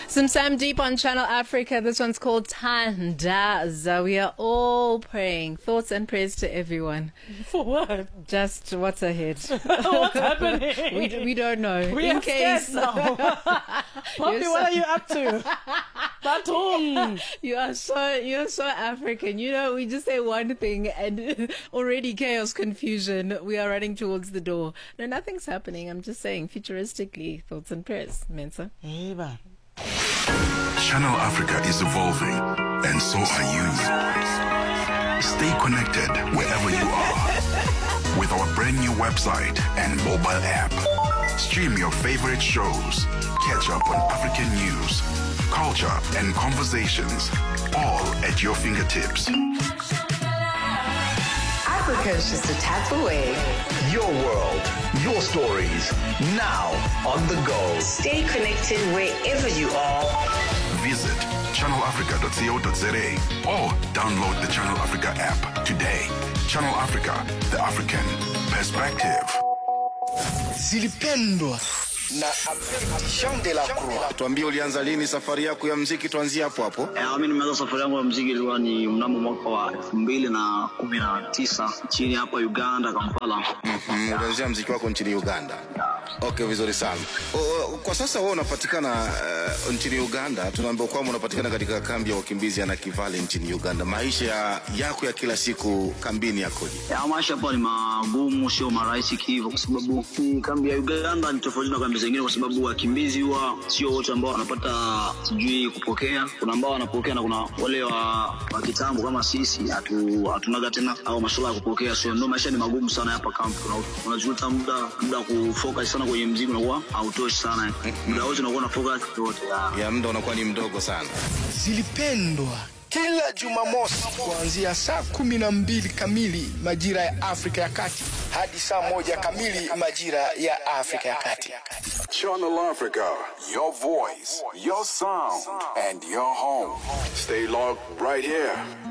Some Sam Deep on Channel Africa. This one's called Tandaza. We are all praying. Thoughts and prayers to everyone. For what? Just what's ahead. What's happening? We don't know. We in case now. Mommy, what are you up to? Baton. You're so African. You know, we just say one thing and already chaos, confusion. We are running towards the door. No, nothing's happening. I'm just saying futuristically, thoughts and prayers. Mensa. Channel Africa is evolving, and so are you. Stay connected wherever you are with our brand new website and mobile app. Stream your favorite shows, catch up on African news, culture, and conversations, all at your fingertips. Africa is just a tap away. Your world, your stories, now on the go. Stay connected wherever you are. Visit channelafrica.co.za or download the Channel Africa app today. Channel Africa, the African perspective. Zilipendwa na Jean de la Croix. Tuambie ulianza lini safari yako ya muziki, tuanzie hapo hapo. Mimi nimeanza safari yangu ya muziki ilikuwa ni mnamo mwaka wa 2019 chini hapa Uganda, Kampala. Ulianzia muziki wako nchini Uganda. Okay, vizuri sana. Kwa sasa wewe unapatikana nchini Uganda. Tunaambiwa kwamba unapatikana katika kambi ya wakimbizi ya Nakivale nchini Uganda. Maisha yako ya kila siku kambini yakoje? Maisha hapa ni magumu, sio marahisi hivyo, kwa sababu kambi ya Uganda ni tofauti na kambi zingine, kwa sababu wakimbizi huwa sio wote ambao wanapata sijui kupokea. Kuna ambao wanapokea na kuna wale wa kitambo kama sisi hatunaga tena au masuala ya kupokea. So ndio maisha ni magumu sana hapa kambi. Unajuta muda kufocus sana kwenye muziki unakuwa hautoshi sana. Muda wote unakuwa na focus yote. Ya muda unakuwa ni mdogo sana. Zilipendwa kila Jumamosi kuanzia saa 12 kamili majira ya Afrika ya Kati hadi saa 1 kamili majira ya Afrika ya Kati. Channel Africa, your voice, your sound, and your home. Stay locked right here.